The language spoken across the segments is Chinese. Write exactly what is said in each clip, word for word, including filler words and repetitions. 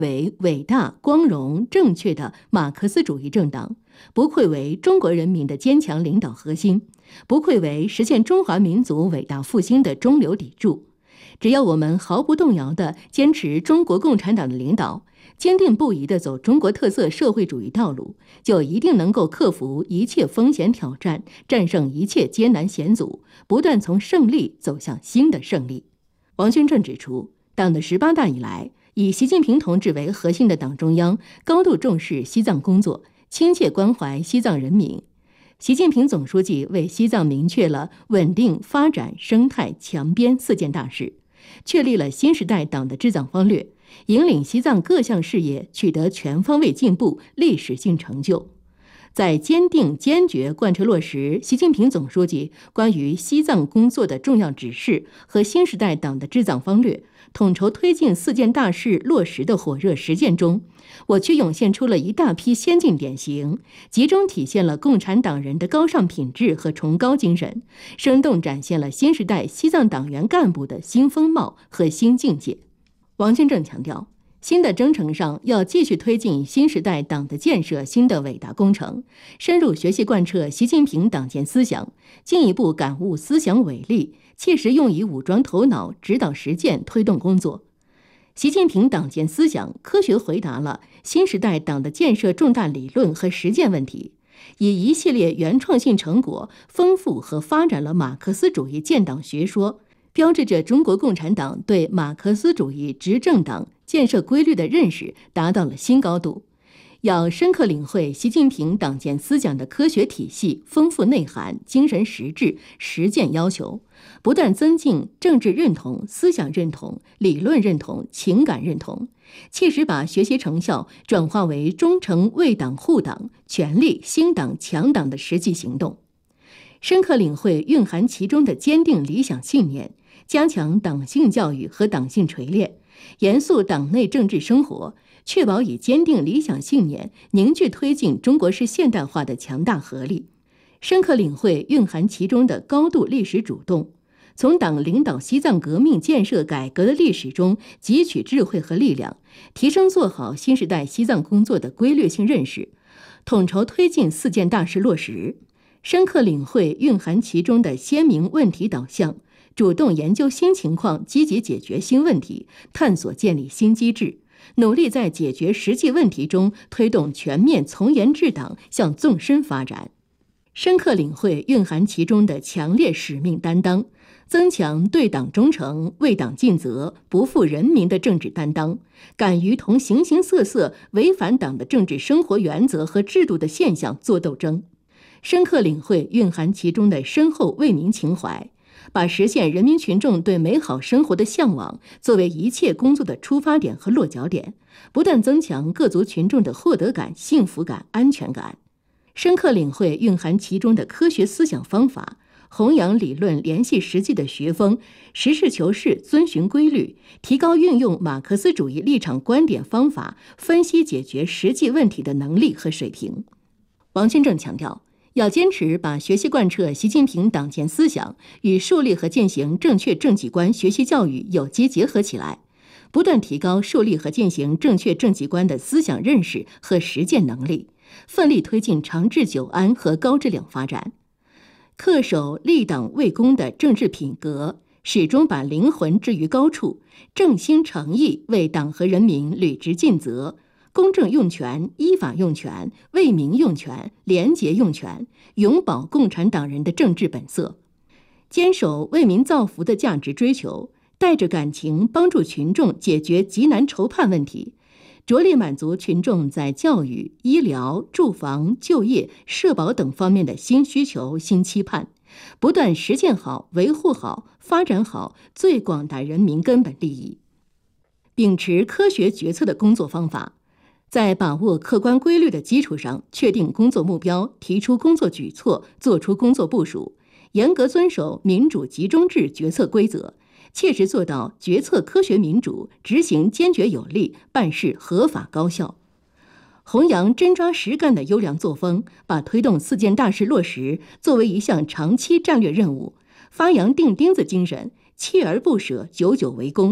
为伟大、光荣、正确的马克思主义政党，不愧为中国人民的坚强领导核心，不愧为实现中华民族伟大复兴的中流砥柱。只要我们毫不动摇地坚持中国共产党的领导，坚定不移地走中国特色社会主义道路，就一定能够克服一切风险挑战，战胜一切艰难险阻，不断从胜利走向新的胜利。王军正指出，党的十八大以来，以习近平同志为核心的党中央高度重视西藏工作，亲切关怀西藏人民。习近平总书记为西藏明确了稳定、发展、生态、强边四件大事，确立了新时代党的治藏方略，引领西藏各项事业取得全方位进步、历史性成就。在坚定坚决贯彻落实习近平总书记关于西藏工作的重要指示和新时代党的治藏方略，统筹推进四件大事落实的火热实践中，我区涌现出了一大批先进典型，集中体现了共产党人的高尚品质和崇高精神，生动展现了新时代西藏党员干部的新风貌和新境界。王军正强调，新的征程上要继续推进新时代党的建设新的伟大工程，深入学习贯彻习近平党建思想，进一步感悟思想伟力，切实用以武装头脑，指导实践，推动工作。习近平党建思想科学回答了新时代党的建设重大理论和实践问题，以一系列原创性成果丰富和发展了马克思主义建党学说，标志着中国共产党对马克思主义执政党建设规律的认识达到了新高度。要深刻领会习近平党建思想的科学体系、丰富内涵、精神实质、实践要求，不断增进政治认同、思想认同、理论认同、情感认同，切实把学习成效转化为忠诚为党护党、全力兴党强党的实际行动。深刻领会蕴含其中的坚定理想信念，加强党性教育和党性锤炼，严肃党内政治生活，确保以坚定理想信念凝聚推进中国式现代化的强大合力。深刻领会蕴含其中的高度历史主动，从党领导西藏革命建设改革的历史中汲取智慧和力量，提升做好新时代西藏工作的规律性认识，统筹推进四件大事落实。深刻领会蕴含其中的鲜明问题导向，主动研究新情况，积极解决新问题，探索建立新机制，努力在解决实际问题中推动全面从严治党向纵深发展。深刻领会蕴含其中的强烈使命担当，增强对党忠诚、为党尽责、不负人民的政治担当，敢于同形形色色违反党的政治生活原则和制度的现象作斗争。深刻领会蕴含其中的深厚为民情怀，把实现人民群众对美好生活的向往作为一切工作的出发点和落脚点，不断增强各族群众的获得感、幸福感、安全感。深刻领会蕴含其中的科学思想方法，弘扬理论联系实际的学风，实事求是，遵循规律，提高运用马克思主义立场观点方法分析解决实际问题的能力和水平。王军正强调，要坚持把学习贯彻习近平党建思想与树立和践行正确政绩观学习教育有机结合起来，不断提高树立和践行正确政绩观的思想认识和实践能力，奋力推进长治久安和高质量发展。恪守立党为公的政治品格，始终把灵魂置于高处，正心诚意为党和人民履职尽责，公正用权、依法用权、为民用权、廉洁用权，永葆共产党人的政治本色，坚守为民造福的价值追求，带着感情帮助群众解决急难愁盼问题，着力满足群众在教育、医疗、住房、就业、社保等方面的新需求、新期盼，不断实践好、维护好、发展好最广大人民根本利益。秉持科学决策的工作方法，在把握客观规律的基础上，确定工作目标，提出工作举措，做出工作部署，严格遵守民主集中制决策规则，切实做到决策科学民主，执行坚决有力，办事合法高效。弘扬真抓实干的优良作风，把推动四件大事落实作为一项长期战略任务，发扬钉钉子精神，锲而不舍，久久为功，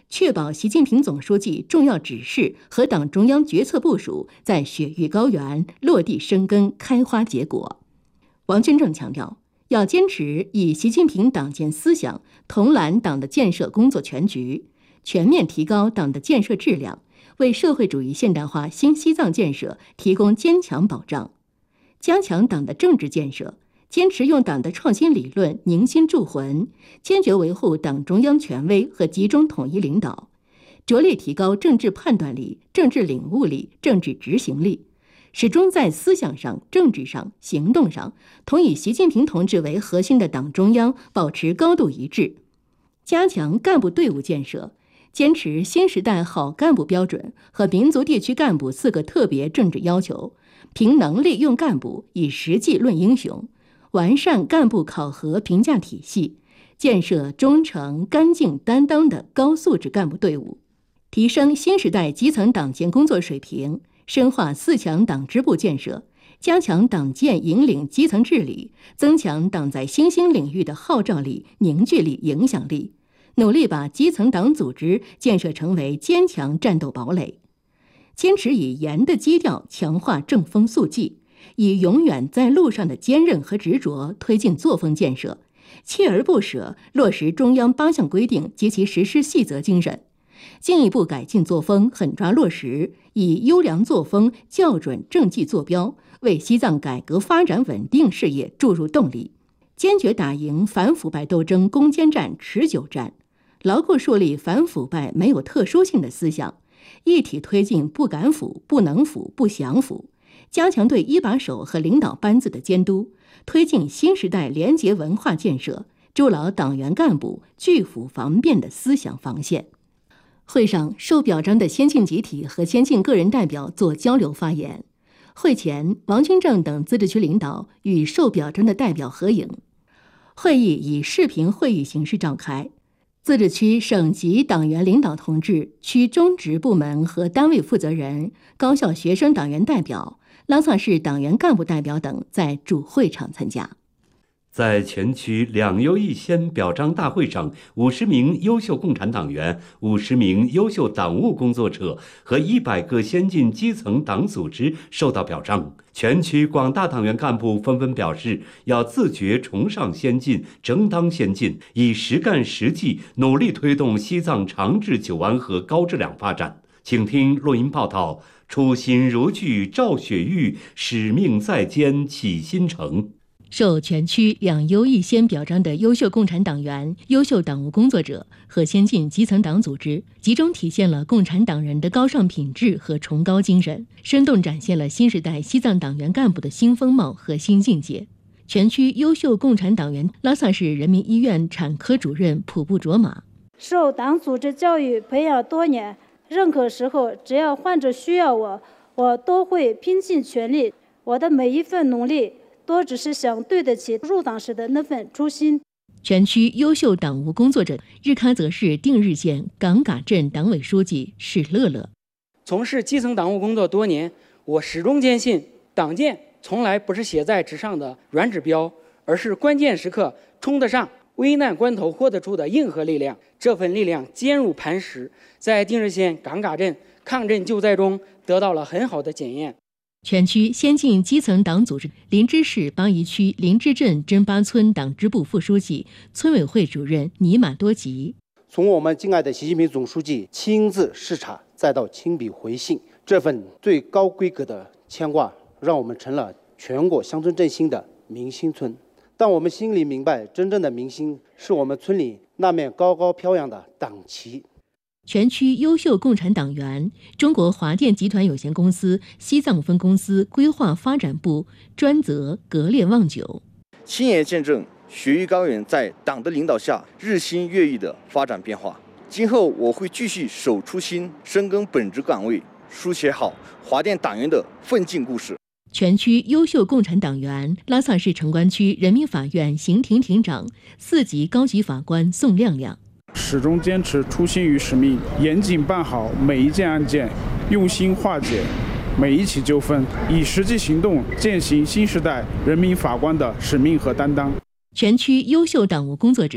确保习近平总书记重要指示和党中央决策部署在雪域高原落地生根、开花结果。王军正强调，要坚持以习近平党建思想统揽党的建设工作全局，全面提高党的建设质量，为社会主义现代化新西藏建设提供坚强保障。加强党的政治建设，坚持用党的创新理论凝心铸魂，坚决维护党中央权威和集中统一领导，着力提高政治判断力、政治领悟力、政治执行力，始终在思想上、政治上、行动上同以习近平同志为核心的党中央保持高度一致。加强干部队伍建设，坚持新时代好干部标准和民族地区干部四个特别政治要求，凭能力用干部，以实际论英雄，完善干部考核评价体系，建设忠诚、干净、担当的高素质干部队伍，提升新时代基层党建工作水平，深化四强党支部建设，加强党建引领基层治理，增强党在新兴领域的号召力、凝聚力、影响力，努力把基层党组织建设成为坚强战斗堡垒。坚持以严的基调强化正风肃纪，以永远在路上的坚韧和执着推进作风建设，锲而不舍落实中央八项规定及其实施细则精神，进一步改进作风，狠抓落实，以优良作风校准政绩坐标，为西藏改革发展稳定事业注入动力，坚决打赢反腐败斗争攻坚战、持久战，牢固树立反腐败没有特殊性的思想，一体推进不敢腐、不能腐、不想腐，加强对一把手和领导班子的监督，推进新时代廉洁文化建设，筑牢党员干部拒腐防变的思想防线。会上，受表彰的先进集体和先进个人代表做交流发言。会前，王军正等自治区领导与受表彰的代表合影。会议以视频会议形式召开。自治区省级党员领导同志、区中职部门和单位负责人、高校学生党员代表、拉萨市党员干部代表等在主会场参加。 在全区两优一先表彰大会上，五十名优秀共产党员、五十名优秀党务工作者和一百个先进基层党组织受到表彰。全区广大党员干部纷纷表示，要自觉崇尚先进、争当先进，以实干实际努力推动西藏长治久安和高质量发展。请听录音报道：初心如炬照雪域，使命在肩启新城。 受全区两优一先表彰的优秀共产党员、优秀党务工作者和先进基层党组织，集中体现了共产党人的高尚品质和崇高精神，生动展现了新时代西藏党员干部的新风貌和新境界。全区优秀共产党员，拉萨市人民医院产科主任普布卓玛。 受党组织教育培养多年，任何时候只要患者需要我，我都会拼尽全力。我的每一份努力都只是想对得起入党时的那份初心。 全区优秀党务工作者，日喀则市定日县岗嘎镇党委书记史乐乐。 从事基层党务工作多年，我始终坚信，党建从来不是写在纸上的软指标，而是关键时刻冲得上、危难关头豁得出的硬核力量。这份力量坚如磐石，在定日县岗嘎镇抗震救灾中得到了很好的检验。 全区先进基层党组织，林芝市巴宜区林芝镇真巴村党支部副书记、村委会主任尼玛多吉。 从我们敬爱的习近平总书记亲自视察，再到亲笔回信，这份最高规格的牵挂，让我们成了全国乡村振兴的明星村。但我们心里明白，真正的明星是我们村里那面高高飘扬的党旗。 全区优秀共产党员，中国华电集团有限公司西藏分公司规划发展部专责格列旺久， 亲眼见证雪域高原在党的领导下日新月异的发展变化。今后我会继续守初心，深耕本职岗位，书写好华电党员的奋进故事。 全区优秀共产党员，拉萨市城关区人民法院刑庭庭长、四级高级法官宋亮亮。 始终坚持初心与使命，严谨办好每一件案件，用心化解每一起纠纷，以实际行动践行新时代人民法官的使命和担当。 全区优秀党务工作者，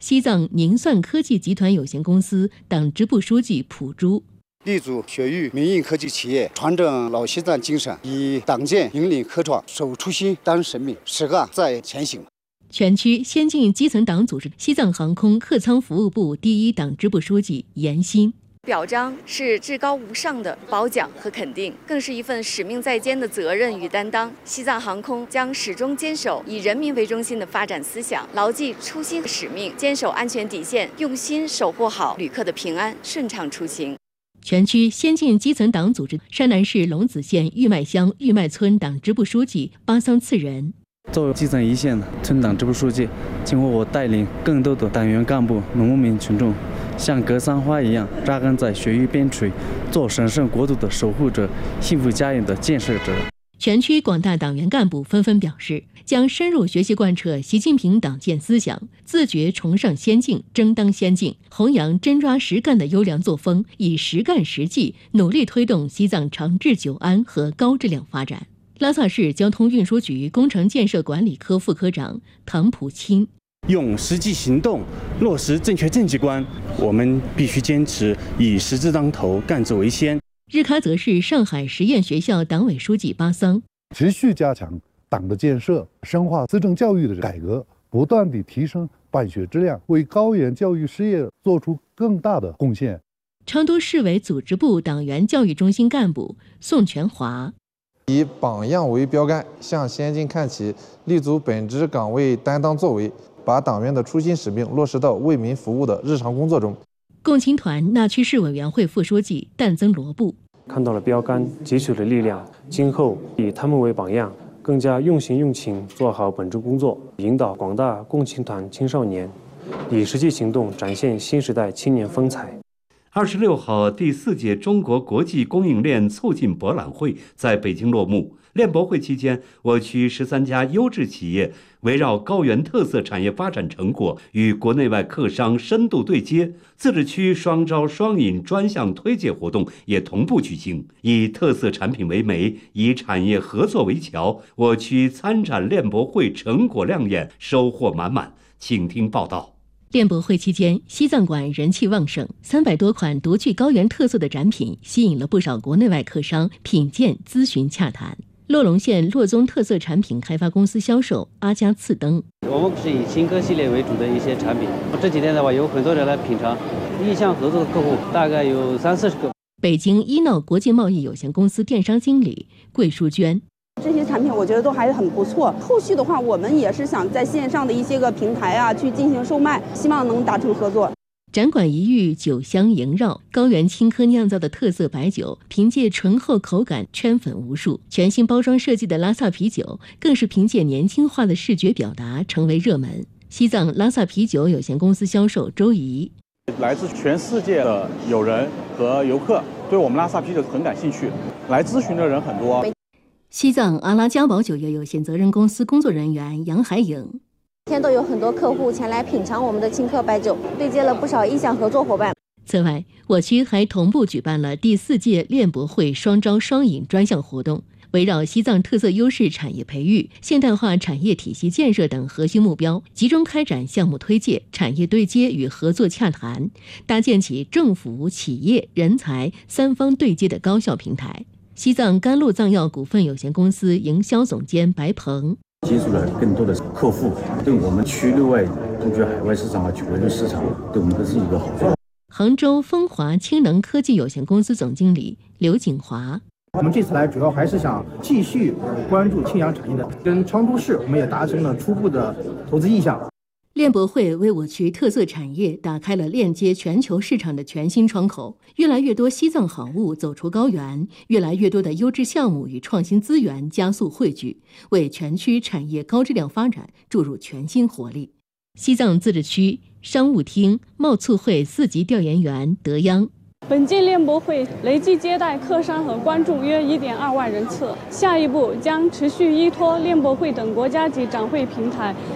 西藏宁算科技集团有限公司党支部书记蒲珠。 立足学育民营科技企业，传承老西藏精神，以党建引领科创，守初心当使命，实干在前行。 全区先进基层党组织西藏航空客舱服务部第一党支部书记严新。 表彰是至高无上的褒奖和肯定，更是一份使命在肩的责任与担当。西藏航空将始终坚守以人民为中心的发展思想，牢记初心和使命，坚守安全底线，用心守护好旅客的平安顺畅出行。 全区先进基层党组织山南市龙子县玉麦乡玉麦村党支部书记巴桑次仁。 作为基层一线的村党支部书记，今后我带领更多的党员干部、农民群众，像格桑花一样扎根在学育边陲，做神圣国土的守护者、幸福家园的建设者。 全区广大党员干部纷纷表示，将深入学习贯彻习近平党建思想，自觉崇尚先进、争当先进，弘扬真抓实干的优良作风，以实干实际努力推动西藏长治久安和高质量发展。拉萨市交通运输局工程建设管理科副科长唐普钦： 用实际行动落实正确政绩观，我们必须坚持以实质当头、干事为先。 日喀则市上海实验学校党委书记巴桑： 持续加强党的建设，深化资政教育的改革，不断地提升办学质量，为高原教育事业做出更大的贡献。 昌都市委组织部党员教育中心干部宋全华： 以榜样为标杆，向先进看齐，立足本职岗位担当作为，把党员的初心使命落实到为民服务的日常工作中。 共青团那曲市委员会副书记但增罗布： 看到了标杆，汲取了力量，今后以他们为榜样，更加用心用情做好本职工作，引导广大共青团青少年以实际行动展现新时代青年风采。 二十六号，第四届中国国际供应链促进博览会在北京落幕。链博会期间，我区十三家优质企业围绕高原特色产业发展成果，与国内外客商深度对接。自治区双招双引专项推介活动也同步举行，以特色产品为媒，以产业合作为桥。我区参展链博会成果亮眼，收获满满。请听报道。 链博会期间，西藏馆人气旺盛，三百多款独具高原特色的展品吸引了不少国内外客商品鉴、咨询、洽谈。洛龙县洛宗特色产品开发公司销售阿加次灯： 我们是以新科系列为主的一些产品，这几天的话有很多人来品尝，意向合作的客户大概有三四十个。 北京伊闹国际贸易有限公司电商经理桂淑娟： 这些产品我觉得都还很不错，后续的话我们也是想在线上的一些个平台啊去进行售卖，希望能达成合作。 展馆一隅酒香萦绕，高原青稞酿造的特色白酒凭借醇厚口感圈粉无数，全新包装设计的拉萨啤酒更是凭借年轻化的视觉表达成为热门。西藏拉萨啤酒有限公司销售周怡： 来自全世界的友人和游客对我们拉萨啤酒很感兴趣，来咨询的人很多。 西藏阿拉加堡酒业有限责任公司工作人员杨海颖： 天都有很多客户前来品尝我们的青稞白酒，对接了不少意向合作伙伴。 此外，我区还同步举办了第四届链博会双招双引专项活动，围绕西藏特色优势产业培育、现代化产业体系建设等核心目标，集中开展项目推介、产业对接与合作洽谈，搭建起政府、企业、人才三方对接的高效平台。西藏甘露藏药股份有限公司营销总监白鹏： 接触了更多的客户，对我们区内外布局海外市场和国内市场，对我们都是一个好处。 杭州风华氢能科技有限公司总经理刘景华： 我们这次来主要还是想继续关注氢氧产业的，跟昌都市我们也达成了初步的投资意向。 链博会为我区特色产业打开了链接全球市场的全新窗口，越来越多西藏好物走出高原，越来越多的优质项目与创新资源加速汇聚，为全区产业高质量发展注入全新活力。西藏自治区商务厅贸促会四级调研员德央： 本届链博会累计接待客商和观众约 一点二万人次，下一步将持续依托链博会等国家级展会平台，